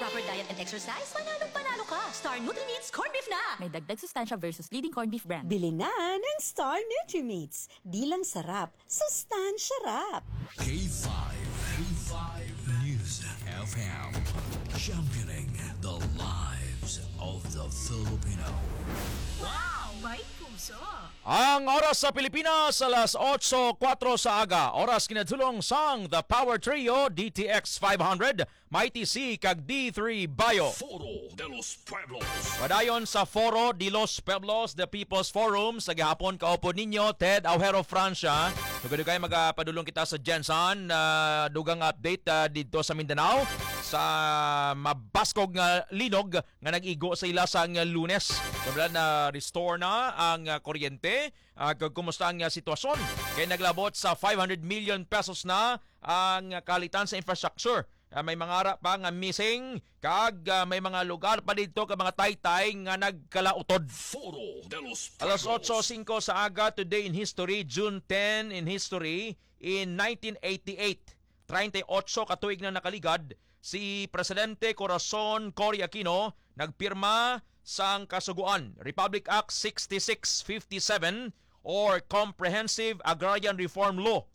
proper diet and exercise, panalo ka. Star Nutri-Meats Corned Beef na! May dagdag sustansya versus leading corned beef brand. Bili na ng Star Nutri-Meats. Di lang sarap, sustansya rap. K5 News FM, championing the lives of the Filipino. Wow! May puso! Ang oras sa Pilipinas, alas 8:04 sa aga. Oras kinatulong sang The Power Trio, DTX 500, Mighty C, kag D3 Bio. Foro de los Pueblos. Padayon sa Foro de los Pueblos, The People's Forum, sa gihapon kaupo ninyo, Ted Aujero Francia. Dugay magapadulong kita sa Jensen, dugang update dito sa Mindanao sa mabaskog nga linog nga nag-igo sa ila sang Lunes. Kabla na restore na ang kuryente. Kumusta ang sitwasyon? Kaya naglabot sa 500 million pesos na ang kalitan sa infrastructure. May mga ara pa nga missing kag may mga lugar pa dito ka mga taytay nga nagkalautod. Foro de los Alas Pueblos. 8:05 sa aga, today in history, June 10 in history, in 1988. 38 katuig na nakaligad, si Presidente Corazon Cory Aquino nagpirma sang kasuguan, Republic Act 6657 or Comprehensive Agrarian Reform Law.